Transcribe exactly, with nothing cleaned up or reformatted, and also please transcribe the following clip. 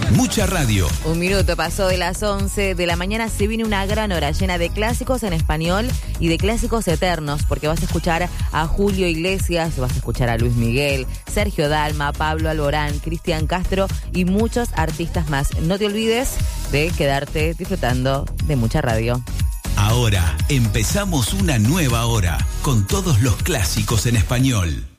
Mucha radio. Un minuto pasó de las once de la mañana. Se viene una gran hora llena de clásicos en español y de clásicos eternos, porque vas a escuchar a Julio Iglesias, vas a escuchar a Luis Miguel, Sergio Dalma, Pablo Alborán, Cristian Castro y muchos artistas más. No te olvides de quedarte disfrutando de Mucha Radio. Ahora empezamos una nueva hora con todos los clásicos en español.